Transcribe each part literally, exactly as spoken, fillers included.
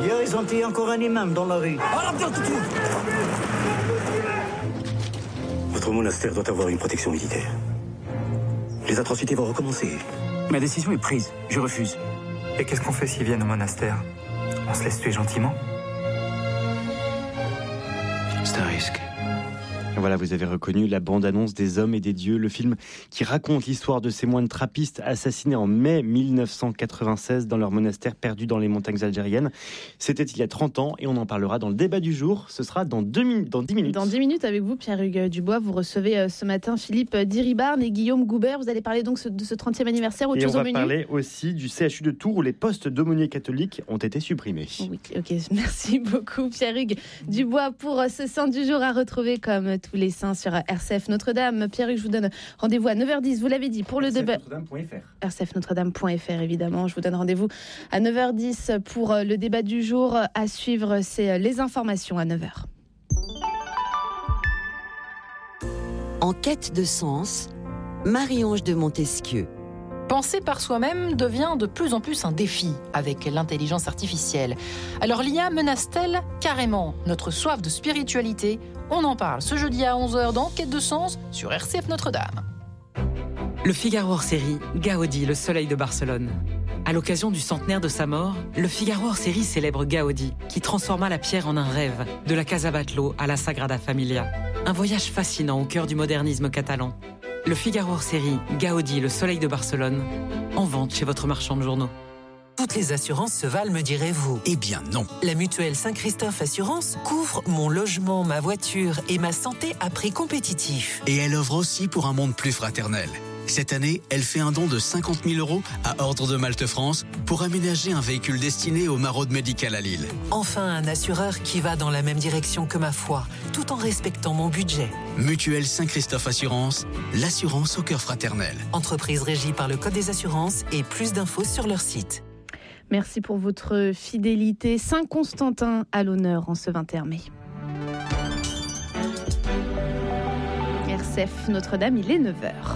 Hier, ils ont tué encore un imam dans la rue. Votre monastère doit avoir une protection militaire. Les atrocités vont recommencer. Ma décision est prise. Je refuse. Et qu'est-ce qu'on fait s'ils viennent au monastère? On se laisse tuer gentiment? C'est un risque. Voilà, vous avez reconnu la bande-annonce des Hommes et des Dieux, le film qui raconte l'histoire de ces moines trappistes assassinés en mai mille neuf cent quatre-vingt-seize dans leur monastère perdu dans les montagnes algériennes. C'était il y a trente ans et on en parlera dans le débat du jour. Ce sera dans, deux min- dans dix minutes. Dans dix minutes avec vous, Pierre-Hugues Dubois. Vous recevez ce matin Philippe Diribarne et Guillaume Goubert. Vous allez parler donc de ce trentième anniversaire. Autre et chose on au va menu. parler aussi du C H U de Tours où les postes d'aumôniers catholiques ont été supprimés. Oui, ok, merci beaucoup Pierre-Hugues Dubois pour ce Saint du jour à retrouver comme tous les saints sur R C F Notre-Dame. Pierre-Hugues, je vous donne rendez-vous à neuf heures dix, vous l'avez dit, pour le débat. R C F Notre Dame point F R, évidemment. Je vous donne rendez-vous à neuf heures dix pour le débat du jour. À suivre, c'est les informations à neuf heures. En quête de sens, Marie-Ange de Montesquieu. Penser par soi-même devient de plus en plus un défi avec l'intelligence artificielle. Alors l'I A menace-t-elle carrément notre soif de spiritualité? On en parle ce jeudi à onze heures dans Quête de sens sur R C F Notre-Dame. Le Figaro hors série, Gaudi, le soleil de Barcelone. À l'occasion du centenaire de sa mort, le Figaro hors série célèbre Gaudi, qui transforma la pierre en un rêve, de la Casa Batlló à la Sagrada Familia. Un voyage fascinant au cœur du modernisme catalan. Le Figaro hors série, Gaudi, le soleil de Barcelone, en vente chez votre marchand de journaux. Toutes les assurances se valent, me direz-vous? Eh bien non. La mutuelle Saint-Christophe Assurance couvre mon logement, ma voiture et ma santé à prix compétitif. Et elle offre aussi pour un monde plus fraternel. Cette année, elle fait un don de cinquante mille euros à Ordre de Malte France pour aménager un véhicule destiné au maraude médical à Lille. Enfin, un assureur qui va dans la même direction que ma foi, tout en respectant mon budget. Mutuelle Saint-Christophe Assurance, l'assurance au cœur fraternel. Entreprise régie par le Code des assurances et plus d'infos sur leur site. Merci pour votre fidélité. Saint-Constantin à l'honneur en ce vingt et un mai. R C F Notre-Dame, il est neuf heures.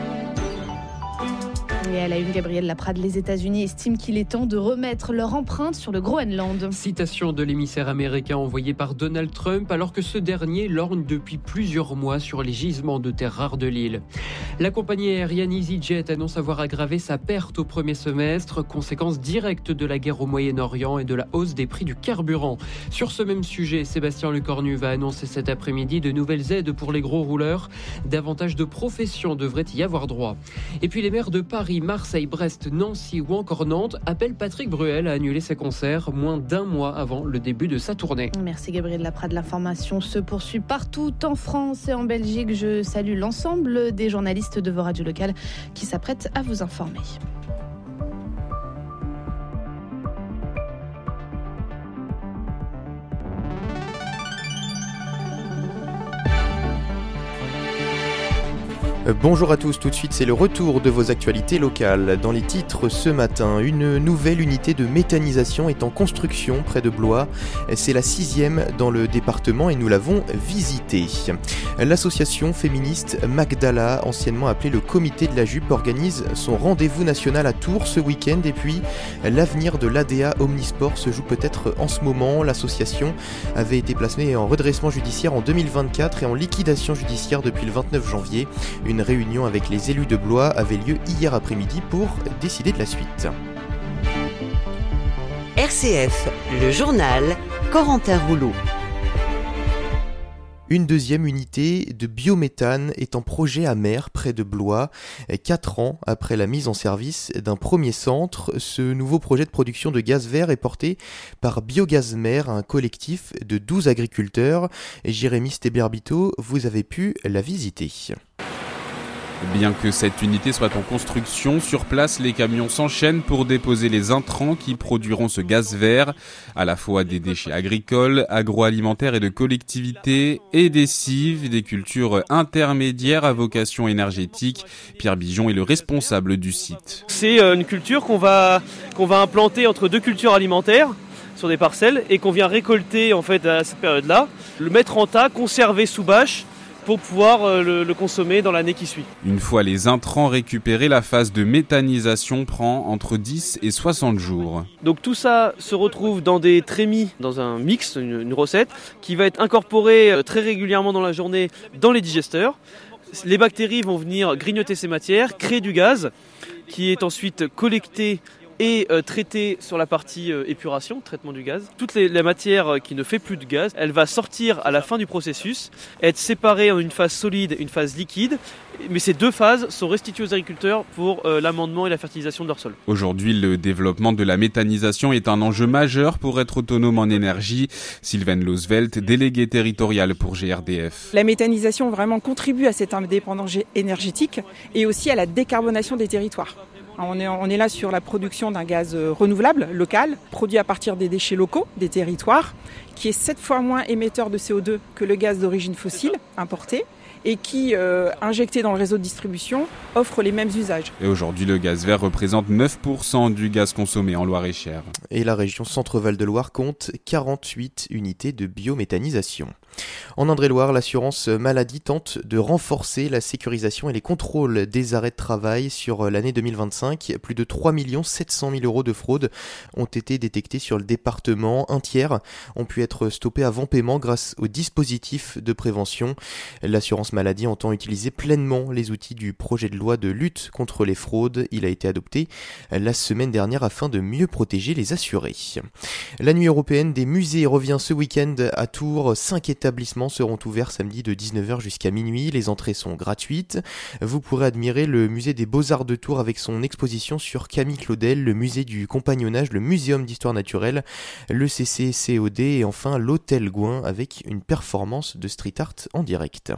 Et à la une, Gabriel Laprade, les États-Unis estiment qu'il est temps de remettre leur empreinte sur le Groenland. Citation de l'émissaire américain envoyé par Donald Trump alors que ce dernier lorgne depuis plusieurs mois sur les gisements de terres rares de l'île. La compagnie aérienne EasyJet annonce avoir aggravé sa perte au premier semestre, conséquence directe de la guerre au Moyen-Orient et de la hausse des prix du carburant. Sur ce même sujet, Sébastien Lecornu va annoncer cet après-midi de nouvelles aides pour les gros rouleurs. Davantage de professions devraient y avoir droit. Et puis les maires de Paris, Marseille, Brest, Nancy ou encore Nantes appellent Patrick Bruel à annuler ses concerts moins d'un mois avant le début de sa tournée. Merci Gabriel Laprade. L'information se poursuit partout en France et en Belgique. Je salue l'ensemble des journalistes de vos radios locales qui s'apprêtent à vous informer. Bonjour à tous, tout de suite c'est le retour de vos actualités locales. Dans les titres ce matin, une nouvelle unité de méthanisation est en construction près de Blois. C'est la sixième dans le département et nous l'avons visitée. L'association féministe Magdala, anciennement appelée le Comité de la Jupe, organise son rendez-vous national à Tours ce week-end. Et puis l'avenir de l'A D A Omnisport se joue peut-être en ce moment. L'association avait été placée en redressement judiciaire en deux mille vingt-quatre et en liquidation judiciaire depuis le vingt-neuf janvier. Une réunion avec les élus de Blois avait lieu hier après-midi pour décider de la suite. R C F, le journal, Corentin Rouleau. Une deuxième unité de biométhane est en projet à Mer, près de Blois. Quatre ans après la mise en service d'un premier centre, ce nouveau projet de production de gaz vert est porté par Biogaz Mer, un collectif de douze agriculteurs. Jérémy Steberbito, vous avez pu la visiter. Bien que cette unité soit en construction, sur place, les camions s'enchaînent pour déposer les intrants qui produiront ce gaz vert, à la fois des déchets agricoles, agroalimentaires et de collectivités, et des cives, des cultures intermédiaires à vocation énergétique. Pierre Bijon est le responsable du site. C'est une culture qu'on va, qu'on va implanter entre deux cultures alimentaires sur des parcelles et qu'on vient récolter en fait à cette période-là, le mettre en tas, conserver sous bâche, pour pouvoir euh, le, le consommer dans l'année qui suit. Une fois les intrants récupérés, la phase de méthanisation prend entre dix et soixante jours. Donc tout ça se retrouve dans des trémies, dans un mix, une, une recette, qui va être incorporée euh, très régulièrement dans la journée dans les digesteurs. Les bactéries vont venir grignoter ces matières, créer du gaz, qui est ensuite collecté et euh, traité sur la partie euh, épuration, traitement du gaz. Toute les, la matière qui ne fait plus de gaz, elle va sortir à la fin du processus, être séparée en une phase solide et une phase liquide. Mais ces deux phases sont restituées aux agriculteurs pour euh, l'amendement et la fertilisation de leur sol. Aujourd'hui, le développement de la méthanisation est un enjeu majeur pour être autonome en énergie. Sylvaine Losvelt, déléguée territoriale pour G R D F. La méthanisation vraiment contribue à cette indépendance énergétique et aussi à la décarbonation des territoires. On est, on est là sur la production d'un gaz renouvelable, local, produit à partir des déchets locaux, des territoires, qui est sept fois moins émetteur de C O deux que le gaz d'origine fossile importé et qui, euh, injecté dans le réseau de distribution, offre les mêmes usages. Et aujourd'hui, le gaz vert représente neuf pour cent du gaz consommé en Loire-et-Cher. Et la région Centre-Val de Loire compte quarante-huit unités de biométhanisation. En Indre-et-Loire, l'assurance maladie tente de renforcer la sécurisation et les contrôles des arrêts de travail sur l'année deux mille vingt-cinq. Plus de trois millions sept cent mille euros de fraude ont été détectés sur le département. Un tiers ont pu être stoppés avant paiement grâce au dispositif de prévention. L'assurance maladie entend utiliser pleinement les outils du projet de loi de lutte contre les fraudes. Il a été adopté la semaine dernière afin de mieux protéger les assurés. La nuit européenne des musées revient ce week-end à Tours. Cinq établissements seront ouverts samedi de dix-neuf heures jusqu'à minuit. Les entrées sont gratuites. Vous pourrez admirer le musée des Beaux-Arts de Tours avec son exposition sur Camille Claudel, le musée du compagnonnage, le muséum d'histoire naturelle, le C C C O D et enfin l'hôtel Gouin avec une performance de street art en direct.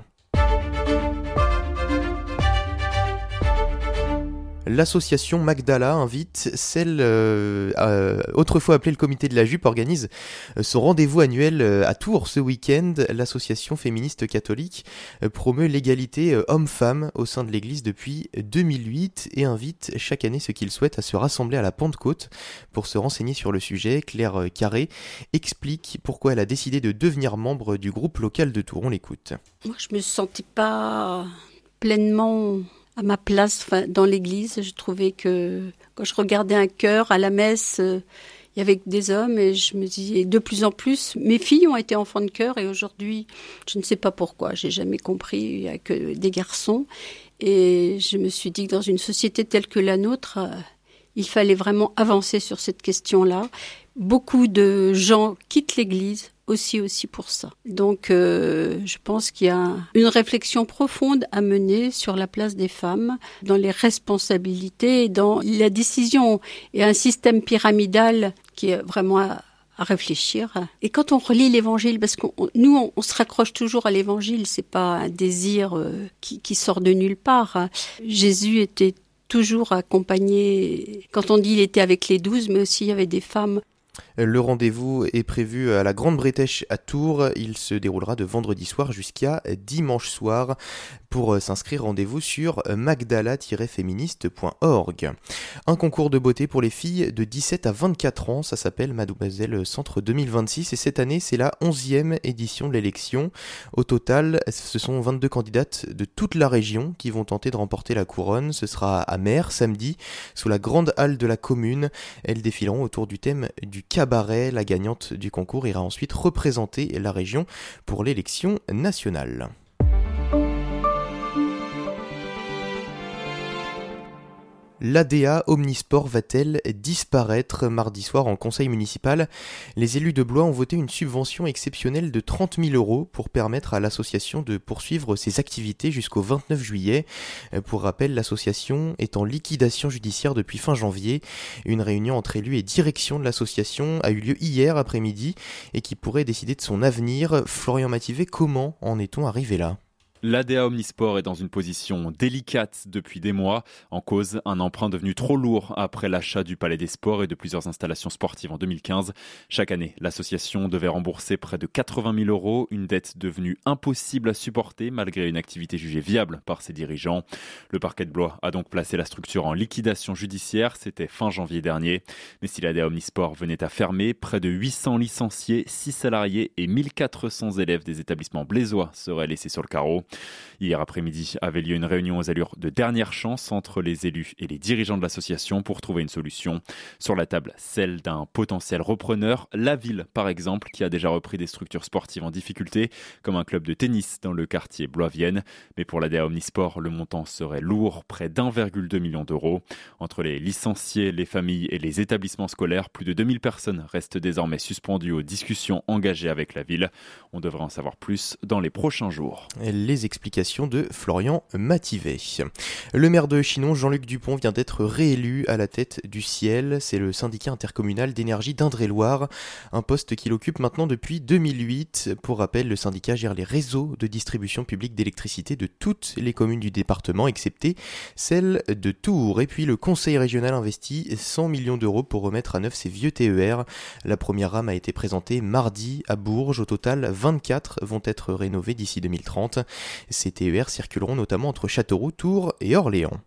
L'association Magdala invite celle, euh, euh, autrefois appelée le comité de la jupe, organise son rendez-vous annuel à Tours ce week-end. L'association féministe catholique promeut l'égalité homme-femme au sein de l'église depuis deux mille huit et invite chaque année ceux qui le souhaitent à se rassembler à la Pentecôte pour se renseigner sur le sujet. Claire Carré explique pourquoi elle a décidé de devenir membre du groupe local de Tours. On l'écoute. Moi, je me sentais pas pleinement à ma place dans l'église. Je trouvais que quand je regardais un chœur à la messe, euh, il y avait des hommes et je me disais de plus en plus, mes filles ont été enfants de chœur et aujourd'hui, je ne sais pas pourquoi, j'ai jamais compris, il n'y a que des garçons. Et je me suis dit que dans une société telle que la nôtre, euh, il fallait vraiment avancer sur cette question-là. Beaucoup de gens quittent l'église aussi aussi pour ça. Donc euh, je pense qu'il y a une réflexion profonde à mener sur la place des femmes dans les responsabilités, dans la décision et un système pyramidal qui est vraiment à, à réfléchir. Et quand on relit l'évangile, parce que nous on, on se raccroche toujours à l'évangile, c'est pas un désir euh, qui, qui sort de nulle part. Jésus était toujours accompagné, quand on dit il était avec les douze, mais aussi il y avait des femmes. Le rendez-vous est prévu à la Grande Bretèche à Tours. Il se déroulera de vendredi soir jusqu'à dimanche soir. Pour s'inscrire, rendez-vous sur magdala tiret féministe point org. Un concours de beauté pour les filles de dix-sept à vingt-quatre ans, ça s'appelle Mademoiselle Centre deux mille vingt-six et cette année c'est la onzième édition de l'élection. Au total, ce sont vingt-deux candidates de toute la région qui vont tenter de remporter la couronne. Ce sera à Mer samedi, sous la grande halle de la commune. Elles défileront autour du thème du cabaret. La gagnante du concours ira ensuite représenter la région pour l'élection nationale. L'A D A Omnisport va-t-elle disparaître ? Mardi soir en conseil municipal, les élus de Blois ont voté une subvention exceptionnelle de trente mille euros pour permettre à l'association de poursuivre ses activités jusqu'au vingt-neuf juillet. Pour rappel, l'association est en liquidation judiciaire depuis fin janvier. Une réunion entre élus et direction de l'association a eu lieu hier après-midi et qui pourrait décider de son avenir. Florian Mativet, comment en est-on arrivé là ? L'A D A Omnisport est dans une position délicate depuis des mois. En cause, un emprunt devenu trop lourd après l'achat du Palais des Sports et de plusieurs installations sportives en deux mille quinze. Chaque année, l'association devait rembourser près de quatre-vingt mille euros, une dette devenue impossible à supporter malgré une activité jugée viable par ses dirigeants. Le parquet de Blois a donc placé la structure en liquidation judiciaire. C'était fin janvier dernier. Mais si l'A D A Omnisport venait à fermer, près de huit cents licenciés, six salariés et mille quatre cents élèves des établissements blésois seraient laissés sur le carreau. Hier après-midi avait lieu une réunion aux allures de dernière chance entre les élus et les dirigeants de l'association pour trouver une solution. Sur la table, celle d'un potentiel repreneur, la ville par exemple, qui a déjà repris des structures sportives en difficulté, comme un club de tennis dans le quartier Blois-Vienne. Mais pour l'A D A Omnisport, le montant serait lourd, près d'un virgule deux million d'euros. Entre les licenciés, les familles et les établissements scolaires, plus de deux mille personnes restent désormais suspendues aux discussions engagées avec la ville. On devrait en savoir plus dans les prochains jours. Les explications de Florian Mativet. Le maire de Chinon, Jean-Luc Dupont, vient d'être réélu à la tête du Ciel. C'est le syndicat intercommunal d'énergie d'Indre-et-Loire, un poste qu'il occupe maintenant depuis deux mille huit. Pour rappel, le syndicat gère les réseaux de distribution publique d'électricité de toutes les communes du département, excepté celle de Tours. Et puis le conseil régional investit cent millions d'euros pour remettre à neuf ses vieux T E R. La première rame a été présentée mardi à Bourges. Au total, vingt-quatre vont être rénovés d'ici deux mille trente. Ces T E R circuleront notamment entre Châteauroux, Tours et Orléans.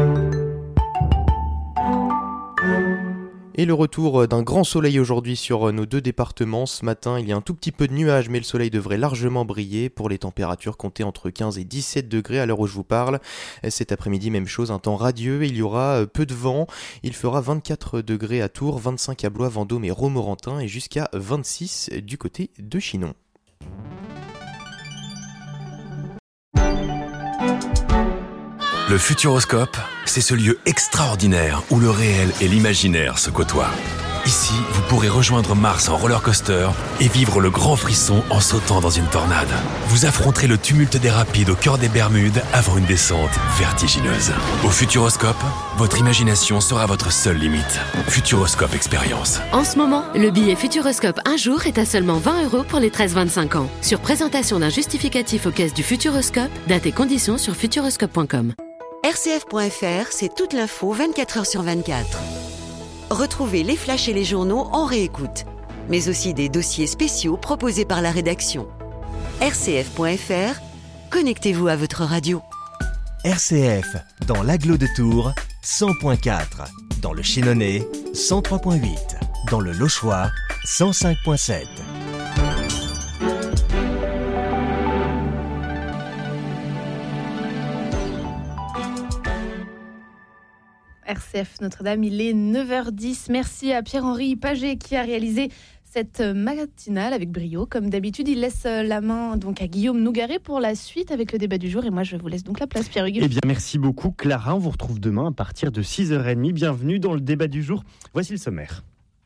Et le retour d'un grand soleil aujourd'hui sur nos deux départements. Ce matin, il y a un tout petit peu de nuages, mais le soleil devrait largement briller. Pour les températures comptées entre quinze et dix-sept degrés à l'heure où je vous parle. Cet après-midi, même chose, un temps radieux. Il y aura peu de vent. Il fera vingt-quatre degrés à Tours, vingt-cinq à Blois, Vendôme et Romorantin et jusqu'à vingt-six du côté de Chinon. Le Futuroscope, c'est ce lieu extraordinaire où le réel et l'imaginaire se côtoient. Ici, vous pourrez rejoindre Mars en roller coaster et vivre le grand frisson en sautant dans une tornade. Vous affronterez le tumulte des rapides au cœur des Bermudes avant une descente vertigineuse. Au Futuroscope, votre imagination sera votre seule limite. Futuroscope Expérience. En ce moment, le billet Futuroscope un jour est à seulement vingt euros pour les treize vingt-cinq ans. Sur présentation d'un justificatif aux caisses du Futuroscope, date et conditions sur futuroscope point com. R C F point F R, c'est toute l'info vingt-quatre heures sur vingt-quatre. Retrouvez les flashs et les journaux en réécoute, mais aussi des dossiers spéciaux proposés par la rédaction. R C F point F R, connectez-vous à votre radio. R C F, dans l'Agglo de Tours, cent point quatre. Dans le Chénonnais, cent trois point huit. Dans le Lochois, cent cinq point sept. R C F Notre-Dame, il est neuf heures dix. Merci à Pierre-Henri Paget qui a réalisé cette matinale avec brio. Comme d'habitude, il laisse la main donc à Guillaume Nougaret pour la suite avec le débat du jour. Et moi, je vous laisse donc la place, Pierre-Hugues. Eh bien, merci beaucoup, Clara. On vous retrouve demain à partir de six heures trente. Bienvenue dans le débat du jour. Voici le sommaire.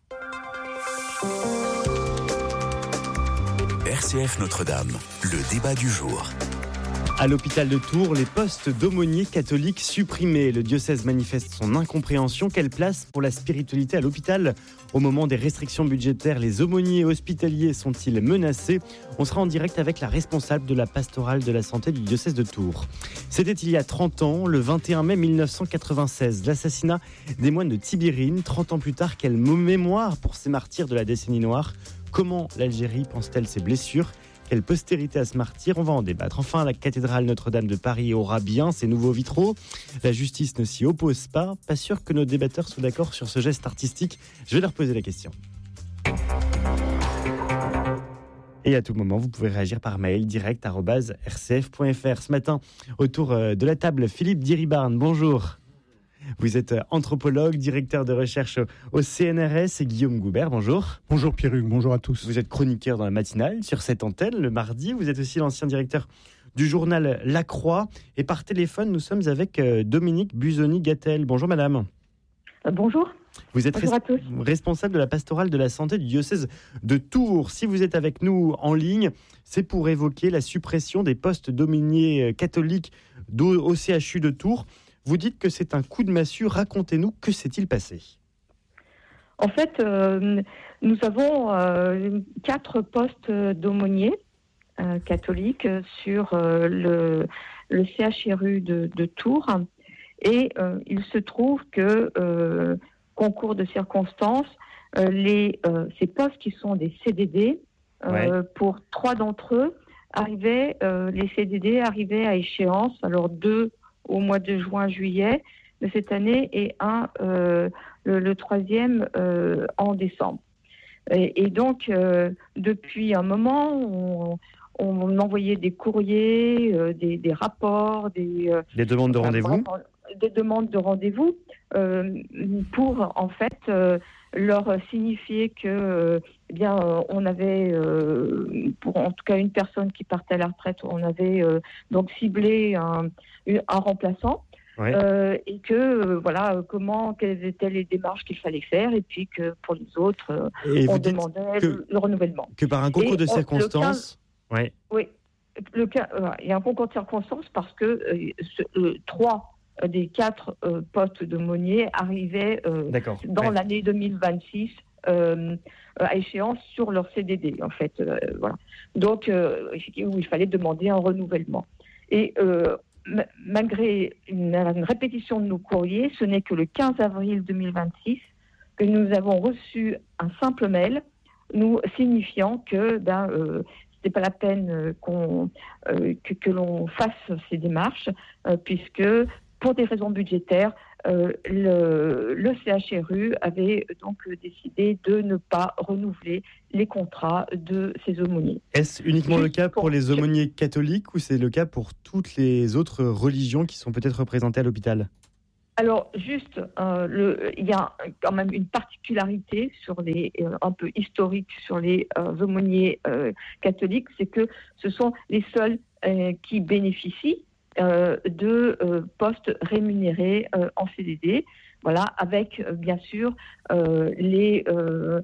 R C F Notre-Dame, le débat du jour. À l'hôpital de Tours, les postes d'aumôniers catholiques supprimés. Le diocèse manifeste son incompréhension. Quelle place pour la spiritualité à l'hôpital ? Au moment des restrictions budgétaires, les aumôniers hospitaliers sont-ils menacés ? On sera en direct avec la responsable de la pastorale de la santé du diocèse de Tours. C'était il y a trente ans, le vingt et un mai mille neuf cent quatre-vingt-seize, l'assassinat des moines de Tibérine. trente ans plus tard, quelle mémoire pour ces martyrs de la décennie noire ? Comment l'Algérie pense-t-elle ses blessures ? Quelle postérité à ce martyr ? On va en débattre. Enfin, la cathédrale Notre-Dame de Paris aura bien ses nouveaux vitraux. La justice ne s'y oppose pas. Pas sûr que nos débatteurs soient d'accord sur ce geste artistique. Je vais leur poser la question. Et à tout moment, vous pouvez réagir par mail direct arobase r c f point f r. Ce matin, autour de la table, Philippe Diribarne, bonjour. Vous êtes anthropologue, directeur de recherche au C N R S et Guillaume Goubert, bonjour. Bonjour Pierre-Hugues, bonjour à tous. Vous êtes chroniqueur dans la matinale sur cette antenne le mardi. Vous êtes aussi l'ancien directeur du journal La Croix. Et par téléphone, nous sommes avec Dominique Busoni-Gattel. Bonjour madame. Euh, bonjour. Vous êtes bonjour res- responsable de la pastorale de la santé du diocèse de Tours. Si vous êtes avec nous en ligne, c'est pour évoquer la suppression des postes d'aumôniers catholiques au C H U de Tours. Vous dites que c'est un coup de massue. Racontez-nous, que s'est-il passé ? En fait, euh, nous avons euh, quatre postes d'aumôniers euh, catholiques sur euh, le, le C H R U de, de Tours. Et euh, il se trouve que, euh, concours de circonstances, euh, les, euh, ces postes qui sont des C D D, euh, ouais. pour trois d'entre eux, arrivaient, euh, les C D D arrivaient à échéance, alors deux au mois de juin-juillet de cette année et un, euh, le, le troisième euh, en décembre. Et, et donc, euh, depuis un moment, on, on envoyait des courriers, euh, des, des rapports, des, euh, des demandes de rendez-vous, vraiment, des demandes de rendez-vous euh, pour en fait euh, leur signifier que euh, eh bien euh, on avait euh, pour en tout cas une personne qui partait à la retraite, on avait euh, donc ciblé un, un remplaçant. Ouais. Euh, et que euh, voilà euh, comment quelles étaient les démarches qu'il fallait faire et puis que pour les autres euh, on demandait que, le, le renouvellement. Que par un concours et de on, circonstances, quinze, ouais. Oui, le euh, il y a un concours de circonstances parce que euh, ce, euh, trois euh, des quatre euh, postes d'aumônier arrivaient euh, dans ouais. l'année deux mille vingt-six euh, à échéance sur leur C D D en fait. Euh, voilà. Donc euh, où il fallait demander un renouvellement. Et euh, malgré une, une répétition de nos courriers, ce n'est que le quinze avril deux mille vingt-six que nous avons reçu un simple mail nous signifiant que ben, euh, ce n'est pas la peine qu'on, euh, que, que l'on fasse ces démarches, euh, puisque pour des raisons budgétaires, euh, le, le C H R U avait donc décidé de ne pas renouveler les contrats de ces aumôniers. Est-ce uniquement Juste le cas pour, pour les aumôniers catholiques ou c'est le cas pour toutes les autres religions qui sont peut-être représentées à l'hôpital ? Alors, juste, euh, le, il y a quand même une particularité sur les, euh, un peu historique sur les euh, aumôniers euh, catholiques, c'est que ce sont les seuls euh, qui bénéficient Euh, de euh, postes rémunérés euh, en C D D, voilà, avec euh, bien sûr euh, les, euh,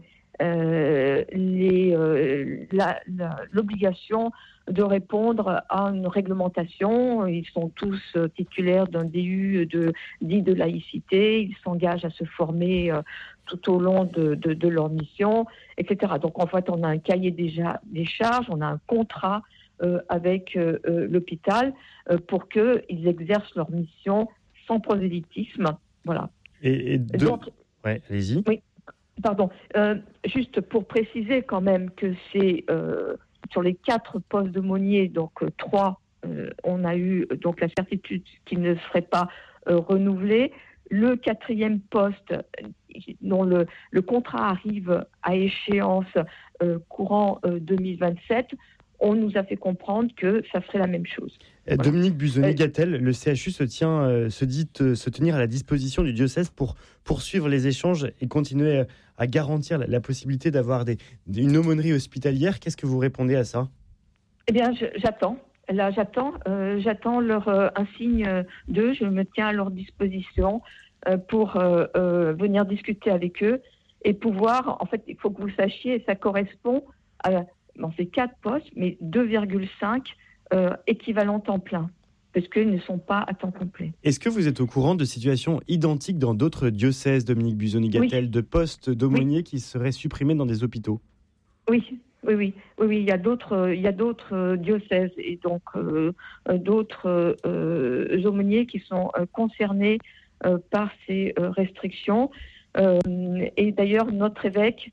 euh, les, euh, la, la, l'obligation de répondre à une réglementation. Ils sont tous euh, titulaires d'un D U de, dit de laïcité, ils s'engagent à se former euh, tout au long de, de, de leur mission, et cetera. Donc en fait, on a un cahier déjà des charges, on a un contrat Euh, avec euh, euh, l'hôpital euh, pour qu'ils exercent leur mission sans prosélytisme. Voilà. Et, et deux... Donc, ouais, allez-y. Oui, pardon. Euh, juste pour préciser quand même que c'est euh, sur les quatre postes d'aumônier, donc euh, trois, euh, on a eu donc la certitude qu'ils ne seraient pas euh, renouvelés. Le quatrième poste, dont le, le contrat arrive à échéance euh, courant euh, deux mille vingt-sept, on nous a fait comprendre que ça serait la même chose. Voilà. Dominique Busoni-Gattel, le C H U se, tient, euh, se dit euh, se tenir à la disposition du diocèse pour poursuivre les échanges et continuer à garantir la, la possibilité d'avoir des, une aumônerie hospitalière. Qu'est-ce que vous répondez à ça ? Eh bien, je, j'attends. Là, j'attends. Euh, j'attends leur, euh, un signe d'eux. Je me tiens à leur disposition euh, pour euh, euh, venir discuter avec eux et pouvoir... En fait, il faut que vous sachiez, ça correspond à... dans ces quatre postes, mais deux virgule cinq euh, équivalents temps plein, parce qu'ils ne sont pas à temps complet. Est-ce que vous êtes au courant de situations identiques dans d'autres diocèses, Dominique Busoni-Gattel, oui. de postes d'aumôniers oui. qui seraient supprimés dans des hôpitaux ? Oui, oui, oui, oui, oui. Il y a d'autres, il y a d'autres diocèses et donc euh, d'autres euh, aumôniers qui sont euh, concernés euh, par ces euh, restrictions. Euh, et d'ailleurs, notre évêque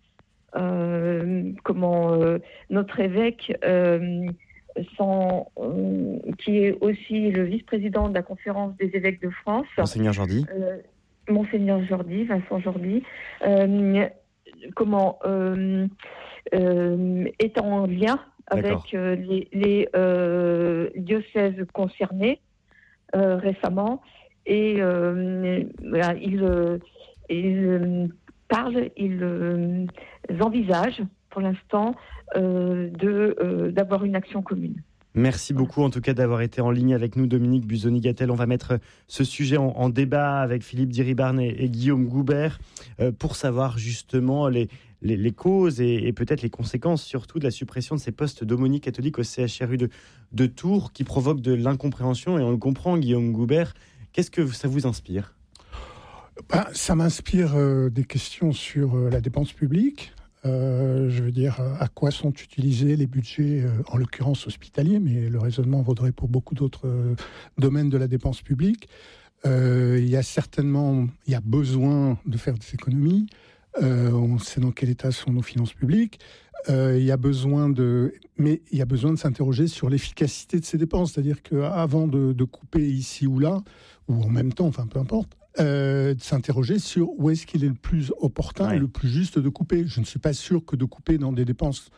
Euh, comment euh, notre évêque euh, sans, euh, qui est aussi le vice-président de la conférence des évêques de France, Monseigneur Jordi, euh, Monseigneur Jordi, Vincent Jordi, euh, comment euh, euh, est en lien avec euh, les, les euh, diocèses concernés euh, récemment et euh, voilà, il, il parle, ils euh, envisagent pour l'instant euh, de, euh, d'avoir une action commune. Merci beaucoup en tout cas d'avoir été en ligne avec nous, Dominique Busoni-Gattel. On va mettre ce sujet en, en débat avec Philippe Diribarne et, et Guillaume Goubert euh, pour savoir justement les, les, les causes et, et peut-être les conséquences surtout de la suppression de ces postes d'aumôniers catholiques au C H R U de, de Tours qui provoquent de l'incompréhension et on le comprend, Guillaume Goubert. Qu'est-ce que ça vous inspire ? Ben, ça m'inspire euh, des questions sur euh, la dépense publique. Euh, je veux dire, à quoi sont utilisés les budgets, euh, en l'occurrence hospitaliers, mais le raisonnement vaudrait pour beaucoup d'autres euh, domaines de la dépense publique. Euh, il y a certainement, il y a besoin de faire des économies. Euh, on sait dans quel état sont nos finances publiques. Euh, il y a besoin de, mais il y a besoin de s'interroger sur l'efficacité de ces dépenses. C'est-à-dire qu'avant de, de couper ici ou là, ou en même temps, enfin peu importe, Euh, de s'interroger sur où est-ce qu'il est le plus opportun ouais. et le plus juste de couper. Je ne suis pas sûr que de couper dans des dépenses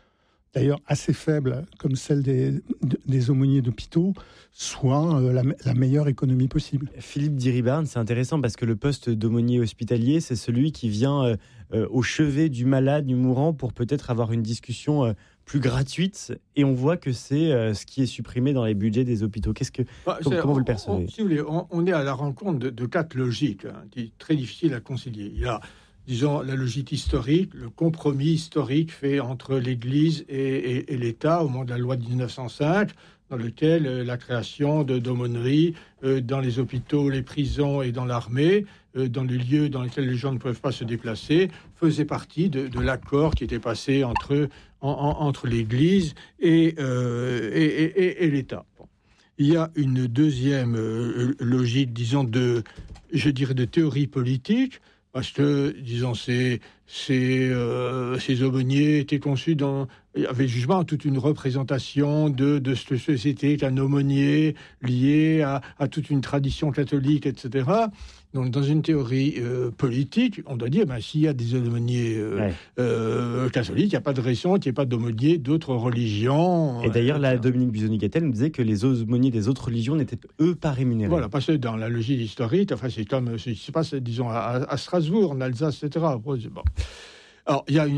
d'ailleurs assez faible, comme celle des, des aumôniers d'hôpitaux, soit euh, la, la meilleure économie possible. Philippe Diribarne, c'est intéressant parce que le poste d'aumônier hospitalier, c'est celui qui vient euh, euh, au chevet du malade, du mourant, pour peut-être avoir une discussion euh, plus gratuite. Et on voit que c'est euh, ce qui est supprimé dans les budgets des hôpitaux. Qu'est-ce que, bah, comment, comment vous le percevez? on, si vous voulez, on, on est à la rencontre de, de quatre logiques, hein, qui est très difficile à concilier. Il y a, disons, la logique historique, le compromis historique fait entre l'Église et, et, et l'État au moment de la loi de dix-neuf cent cinq, dans lequel euh, la création de d'aumôneries euh, dans les hôpitaux, les prisons et dans l'armée, euh, dans les lieux dans lesquels les gens ne peuvent pas se déplacer, faisait partie de, de l'accord qui était passé entre, en, en, entre l'Église et, euh, et, et, et l'État. Bon. Il y a une deuxième euh, logique, disons, de, je dirais, de théorie politique, parce que, disons, ces, ces, euh, ces aumôniers étaient conçus dans, avaient jugement toute une représentation de, de cette société qu'un aumônier lié à, à toute une tradition catholique, et cetera. Donc, dans une théorie euh, politique, on doit dire, ben, s'il y a des aumôniers euh, ouais. euh, catholiques, il n'y a pas de raison qu'il n'y ait pas d'aumôniers d'autres religions. Et d'ailleurs, euh, là, Dominique Buzoni-Gattel nous disait que les aumôniers des autres religions n'étaient, eux, pas rémunérés. Voilà, parce que dans la logique historique, enfin, c'est comme, c'est, c'est pas, disons, à, à Strasbourg, en Alsace, et cetera. Bon. Alors, il y a une